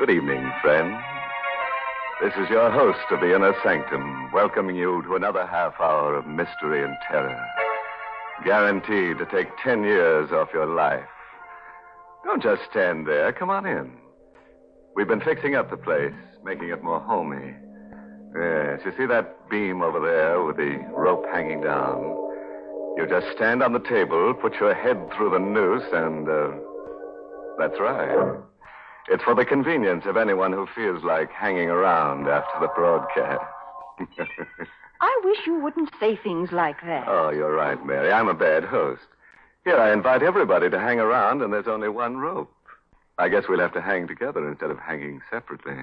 Good evening, friend. This is your host of the Inner Sanctum, welcoming you to another half hour of mystery and terror, guaranteed to take 10 years off your life. Don't just stand there. Come on in. We've been fixing up the place, making it more homey. Yes, you see that beam over there with the rope hanging down? You just stand on the table, put your head through the noose, and, that's right. It's for the convenience of anyone who feels like hanging around after the broadcast. I wish you wouldn't say things like that. Oh, you're right, Mary. I'm a bad host. Here, I invite everybody to hang around, and there's only one rope. I guess we'll have to hang together instead of hanging separately.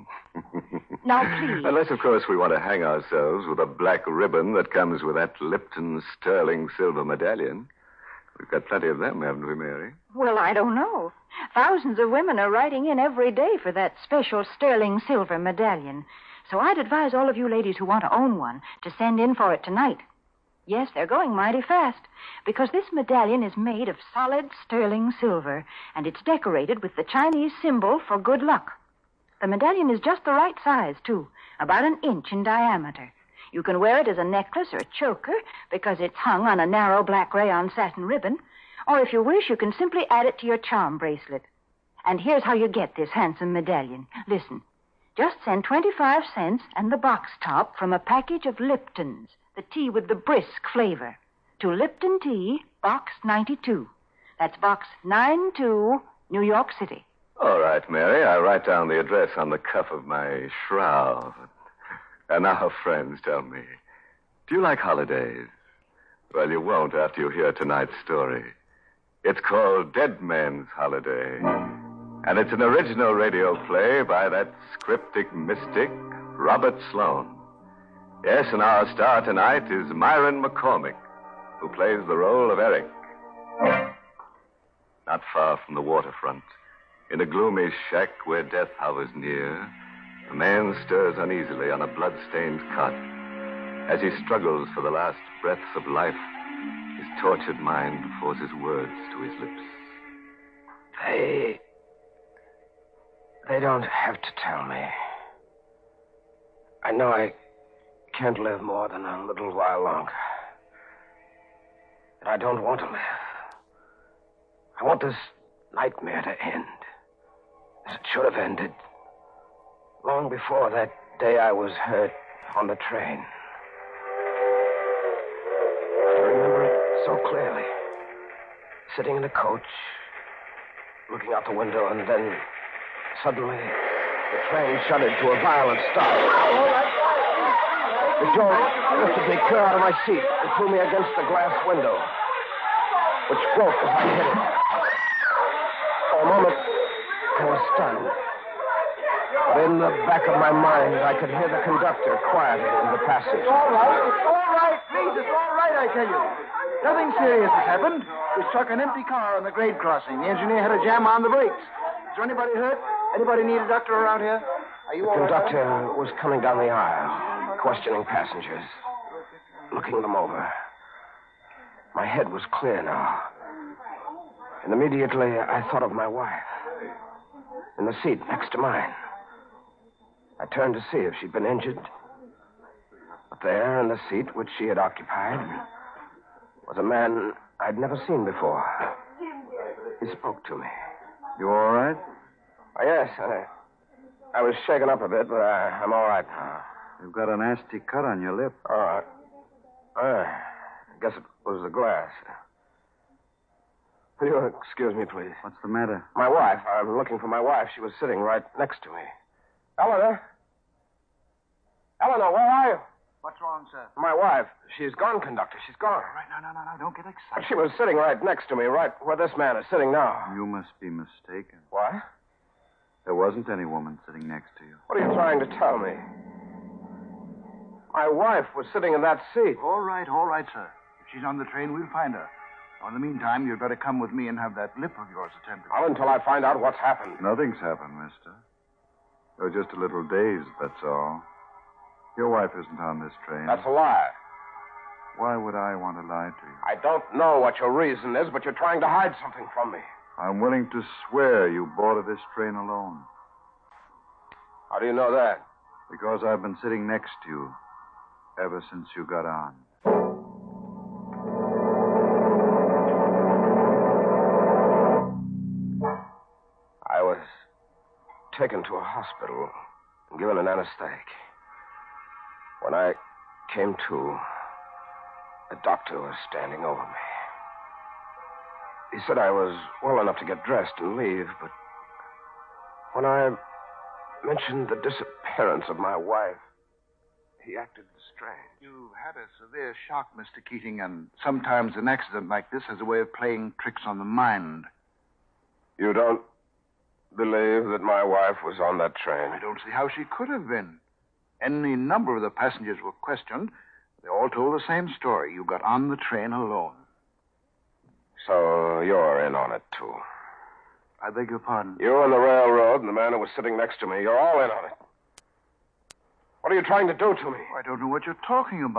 Now, please. Unless, of course, we want to hang ourselves with a black ribbon that comes with that Lipton sterling silver medallion. We've got plenty of them, haven't we, Mary? Well, I don't know. Thousands of women are writing in every day for that special sterling silver medallion. So I'd advise all of you ladies who want to own one to send in for it tonight. Yes, they're going mighty fast, because this medallion is made of solid sterling silver, and it's decorated with the Chinese symbol for good luck. The medallion is just the right size, too, about 1 inch in diameter. You can wear it as a necklace or a choker because it's hung on a narrow black rayon satin ribbon, or if you wish, you can simply add it to your charm bracelet. And here's how you get this handsome medallion. Listen, just send 25 cents and the box top from a package of Lipton's, the tea with the brisk flavor, to Lipton Tea, Box 92. That's Box 92, New York City. All right, Mary. I'll write down the address on the cuff of my shroud. And now, friends, tell me, do you like holidays? Well, you won't after you hear tonight's story. It's called Dead Man's Holiday. And it's an original radio play by that cryptic mystic, Robert Sloan. Yes, and our star tonight is Myron McCormick, who plays the role of Eric. Not far from the waterfront, in a gloomy shack where death hovers near, a man stirs uneasily on a blood-stained cot. As he struggles for the last breaths of life, his tortured mind forces words to his lips. They don't have to tell me. I know I can't live more than a little while longer. And I don't want to live. I want this nightmare to end. As it should have ended long before that day I was hurt on the train. I remember it so clearly. Sitting in a coach, looking out the window, and then suddenly the train shuddered to a violent stop. The jaw lifted me clear out of my seat and threw me against the glass window, which broke as I hit it. For a moment, I was stunned. But in the back of my mind, I could hear the conductor quietly in the passage. All right, please, it's all right, I tell you. Nothing serious has happened. We struck an empty car on the grade crossing. The engineer had a jam on the brakes. Is there anybody hurt? Anybody need a doctor around here? Are you all right? The conductor was coming down the aisle, questioning passengers, looking them over. My head was clear now. And immediately I thought of my wife, in the seat next to mine. I turned to see if she'd been injured. But there in the seat which she had occupied was a man I'd never seen before. He spoke to me. You all right? Oh, yes, I was shaken up a bit, but I'm all right now. You've got a nasty cut on your lip. I guess it was the glass. Will you excuse me, please? What's the matter? My wife. I'm looking for my wife. She was sitting right next to me. Eleanor? Eleanor, where are you? What's wrong, sir? My wife. She's gone, conductor. She's gone. All right, no, don't get excited. She was sitting right next to me, right where this man is sitting now. You must be mistaken. What? There wasn't any woman sitting next to you. What are you trying to tell me? My wife was sitting in that seat. All right, sir. If she's on the train, we'll find her. Now, in the meantime, you'd better come with me and have that lip of yours attended. Not until I find out what's happened. Nothing's happened, mister. You're just a little dazed, that's all. Your wife isn't on this train. That's a lie. Why would I want to lie to you? I don't know what your reason is, but you're trying to hide something from me. I'm willing to swear you boarded this train alone. How do you know that? Because I've been sitting next to you ever since you got on. I was taken to a hospital and given an anesthetic. When I came to, a doctor was standing over me. He said I was well enough to get dressed and leave, but when I mentioned the disappearance of my wife, he acted strange. You've had a severe shock, Mr. Keating, and sometimes an accident like this has a way of playing tricks on the mind. You don't believe that my wife was on that train? I don't see how she could have been. Any number of the passengers were questioned. They all told the same story. You got on the train alone. So you're in on it, too. I beg your pardon? You and the railroad and the man who was sitting next to me, you're all in on it. What are you trying to do to me? I don't know what you're talking about.